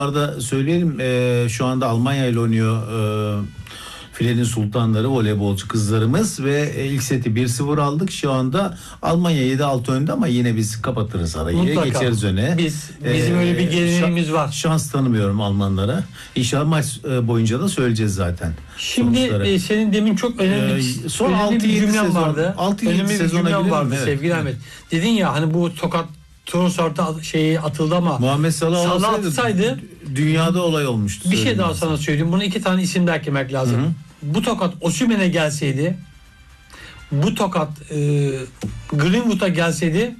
arada söyleyelim, şu anda Almanya ile oynuyor filenin sultanları, voleybolcu kızlarımız ve ilk seti 1-0 aldık. Şu anda Almanya 7-6 önde ama yine biz kapatırız arayı. Mutlaka. Geçeriz öne. Bizim öyle bir geleneğimiz var. Şans tanımıyorum Almanlara. İnşallah maç boyunca da söyleyeceğiz zaten. Şimdi senin demin çok önemli, son önemli bir cümlem sezon, vardı. 6-7 önemli bir sezona cümlem vardı evet. sevgili Ahmet. Dedin ya hani bu Tokat Trossard'a atıldı ama Muhammed Salah atsaydı dünyada olay olmuştu. Bir şey daha sana söyleyeyim. Bunu iki tane isim de eklemek lazım. Hı-hı. Bu tokat Osimhen'e gelseydi, bu tokat Greenwood'a gelseydi,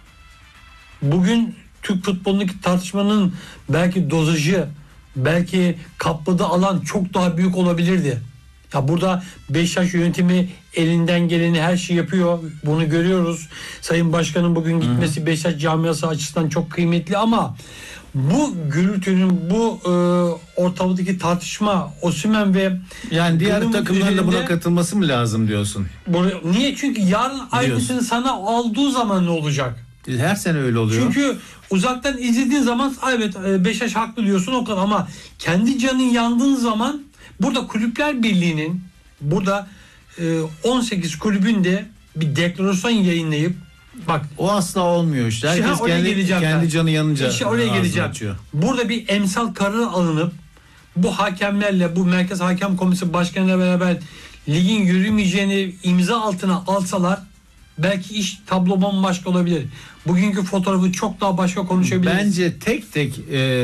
bugün Türk futbolundaki tartışmanın belki dozajı, belki kapladığı alan çok daha büyük olabilirdi. Ya burada Beşiktaş yönetimi elinden geleni her şeyi yapıyor. Bunu görüyoruz. Sayın Başkan'ın bugün gitmesi Beşiktaş camiası açısından çok kıymetli ama bu gürültünün, bu ortamdaki tartışma, Osimhen ve yani diğer Greenwood takımların da buna üzerinde, katılması mı lazım diyorsun? Niye? Çünkü yarın aynısını sana aldığı zaman ne olacak? Her sene öyle oluyor. Çünkü uzaktan izlediğin zaman evet Beşiktaş haklı diyorsun o kadar ama kendi canın yandığın zaman burada Kulüpler Birliği'nin burada 18 kulübün de bir deklarasyon yayınlayıp bak o asla olmuyor işte. Herkes kendi canı yanınca İşte oraya geleceğim. açıyor. Burada bir emsal kararı alınıp bu hakemlerle, bu Merkez Hakem Komisyonu Başkanı'yla beraber ligin yürümeyeceğini imza altına alsalar belki iş tablo bambaşka olabilir. Bugünkü fotoğrafı çok daha başka konuşabiliriz. Bence tek tek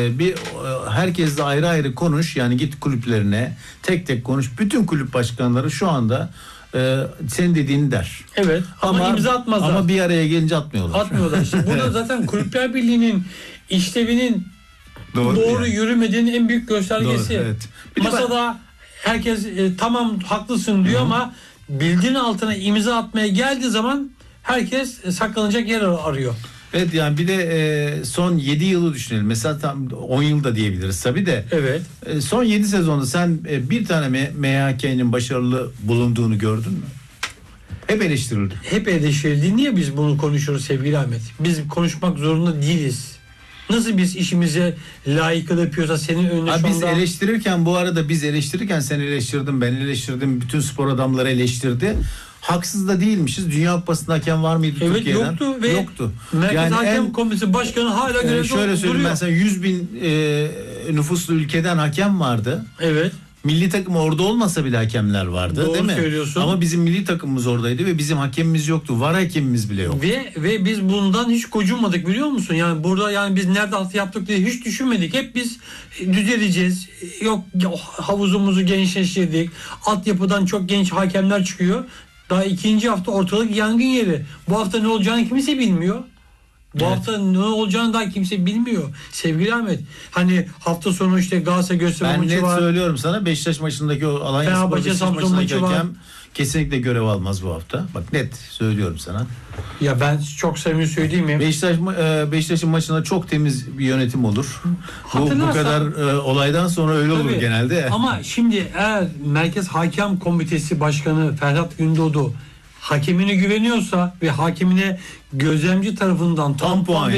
herkesle ayrı ayrı konuş. Yani git kulüplerine tek tek konuş. Bütün kulüp başkanları şu anda senin dediğini der. Evet ama imza atmazlar. Ama bir araya gelince atmıyorlar. Atmıyorlar. İşte burada zaten Kulüpler Birliği'nin işlevinin doğru yani yürümediğinin en büyük göstergesi. Doğru, evet. Masada herkes tamam haklısın diyor ama bildiğin altına imza atmaya geldiği zaman herkes saklanacak yer arıyor. Evet yani bir de son 7 yılı düşünelim. Mesela tam 10 yılda diyebiliriz tabii de. Evet. Son 7 sezonda sen bir tane MHK'nin başarılı bulunduğunu gördün mü? Hep eleştirildi. Hep eleştirildi. Niye biz bunu konuşuyoruz sevgili Ahmet? Biz konuşmak zorunda değiliz. Nasıl biz işimize layıkıyla yapıyorsa senin önüne şu anda... Biz eleştirirken bu arada sen eleştirdin, ben eleştirdim, bütün spor adamları eleştirdi. Haksız da değilmişiz. Dünya Kupası'nda hakem var mıydı Türkiye'den? Yoktu ve yoktu. Merkez yani Hakem Komisyonu Başkanı hala görevde şöyle söyleyeyim, duruyor. mesela 100 bin nüfuslu ülkeden hakem vardı. Evet. Milli takım orada olmasa bile hakemler vardı. Doğru değil mi? Söylüyorsun. Ama bizim milli takımımız oradaydı ve bizim hakemimiz yoktu. VAR hakemimiz bile yok. Ve biz bundan hiç gocunmadık biliyor musun? Yani burada yani biz nerede hata yaptık diye hiç düşünmedik. Hep biz düzeleceğiz. Yok havuzumuzu gençleştirdik. Altyapıdan çok genç hakemler çıkıyor. Daha ikinci hafta ortalık yangın yeri. Bu hafta ne olacağını kimse bilmiyor. Bu hafta ne olacağını daha kimse bilmiyor. Sevgili Ahmet. Hani hafta sonu işte Galatasaray Göztepe maçı var. Ben net söylüyorum sana, Beşiktaş maçındaki o Alanyaspor Beşiktaş maçındaki hakem kesinlikle görev almaz bu hafta. Bak net söylüyorum sana. Ya ben çok samimi söyleyeyim mi? Beşiktaş'ın maçında çok temiz bir yönetim olur. Bu kadar olaydan sonra öyle olur genelde. Ama şimdi eğer Merkez Hakem Komitesi Başkanı Ferhat Gündoğdu hakemine güveniyorsa ve hakemine gözlemci tarafından tam puan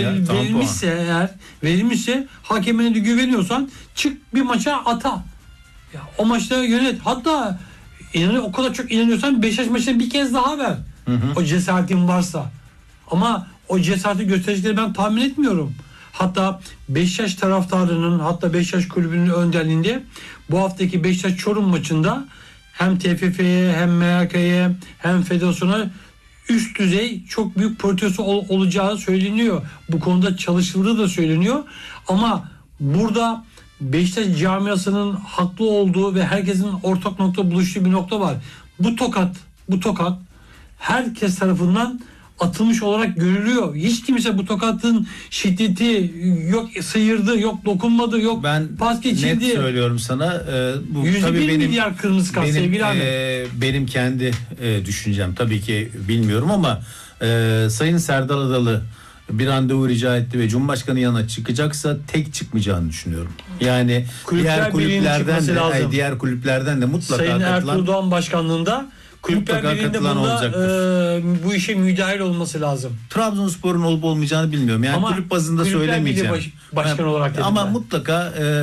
verilmişse hakemine de güveniyorsan çık bir maça ata. Ya o maçta yönet. Hatta o kadar çok inanıyorsan Beşiktaş maçına bir kez daha ver. O cesaretin varsa. Ama o cesareti gösterecekleri ben tahmin etmiyorum. Hatta Beşiktaş taraftarının, hatta Beşiktaş kulübünün önderliğinde bu haftaki Beşiktaş Çorum maçında hem TFF'ye hem MHK'ye hem Federasyon'a üst düzey çok büyük protesto olacağı söyleniyor. Bu konuda çalışıldığı da söyleniyor. Ama burada Beşiktaş camiasının haklı olduğu ve herkesin ortak nokta buluştuğu bir nokta var. Bu tokat herkes tarafından atılmış olarak görülüyor. Hiç kimse bu tokatın şiddeti yok sıyırdı, yok dokunmadı, yok pas geçirdi. Ben net söylüyorum sana. Bu 101 milyar kırmızı kart sevgili Ahmet. Benim kendi düşüncem tabii ki bilmiyorum ama Sayın Serdar Adalı bir randevu rica etti ve Cumhurbaşkanı yanına çıkacaksa tek çıkmayacağını düşünüyorum. Yani diğer kulüplerden de mutlaka Sayın Ertuğrul Doğan başkanlığında Kulüpler mutlaka Birliği'nde katılan bunda olacaktır. bu işe müdahil olması lazım. Trabzonspor'un olup olmayacağını bilmiyorum. Yani Ama kulüp bazında Kulüpler Birliği söylemeyeceğim. başkanı olarak dedim ama ben. mutlaka